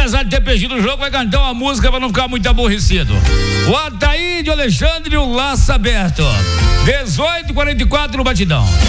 apesar de ter perdido o jogo, vai cantar uma música pra não ficar muito aborrecido. O Ataíde Alexandre e o Laço Aberto. 18h44 no Batidão.